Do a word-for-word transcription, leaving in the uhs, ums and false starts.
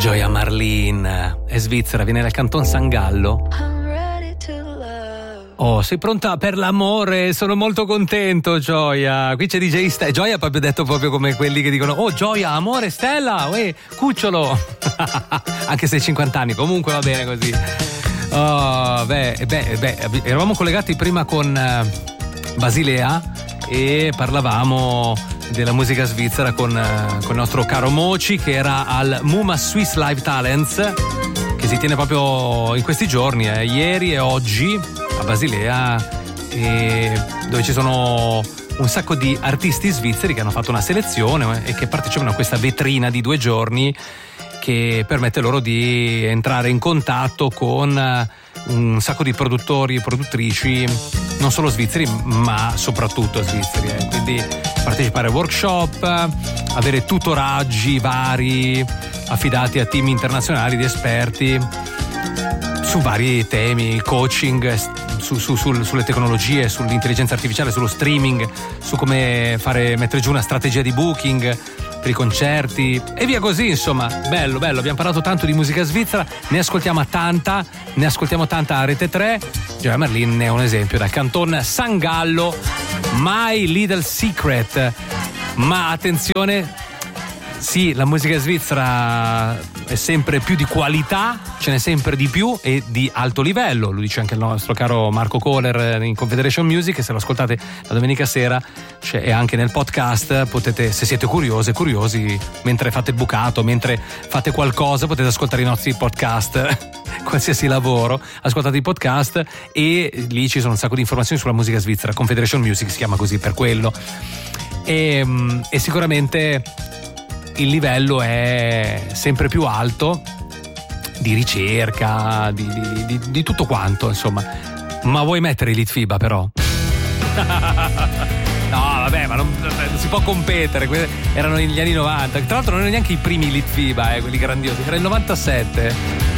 Gioia Marlin è svizzera, viene dal canton San Gallo. Oh, sei pronta per l'amore? Sono molto contento, Gioia. Qui c'è D J Stella. Gioia ha proprio detto proprio come quelli che dicono: oh, Gioia, amore, Stella, uè, cucciolo. Anche se hai cinquanta anni, comunque va bene così. Oh, beh, beh, beh, eravamo collegati prima con Basilea e parlavamo della musica svizzera con, con il nostro caro Moci, che era al Muma Swiss Live Talents, che si tiene proprio in questi giorni, eh, ieri e oggi a Basilea, e dove ci sono un sacco di artisti svizzeri che hanno fatto una selezione e che partecipano a questa vetrina di due giorni che permette loro di entrare in contatto con un sacco di produttori e produttrici non solo svizzeri ma soprattutto svizzeri, eh. Quindi partecipare a workshop, avere tutoraggi vari affidati a team internazionali di esperti su vari temi, coaching su, su, sul, sulle tecnologie, sull'intelligenza artificiale, sullo streaming, su come fare mettere giù una strategia di booking per i concerti e via così, insomma. Bello, bello, abbiamo parlato tanto di musica svizzera, ne ascoltiamo tanta, ne ascoltiamo tanta a Rete tre. Gioia Marlin è un esempio dal canton San Gallo, My Little Secret. Ma attenzione, sì, la musica svizzera è sempre più di qualità, ce n'è sempre di più e di alto livello, lo dice anche il nostro caro Marco Kohler in Confederation Music, e se lo ascoltate la domenica sera cioè, e anche nel podcast potete, se siete curiose, curiosi, mentre fate il bucato, mentre fate qualcosa, potete ascoltare i nostri podcast, qualsiasi lavoro, ascoltate i podcast e lì ci sono un sacco di informazioni sulla musica svizzera. Confederation Music si chiama così per quello, e, e sicuramente il livello è sempre più alto di ricerca, di, di, di, di tutto quanto, insomma. Ma vuoi mettere i Litfiba però? No, vabbè, ma non, non si può competere. Erano negli anni novanta. Tra l'altro non erano neanche i primi Litfiba, eh, quelli grandiosi. Era il novantasette.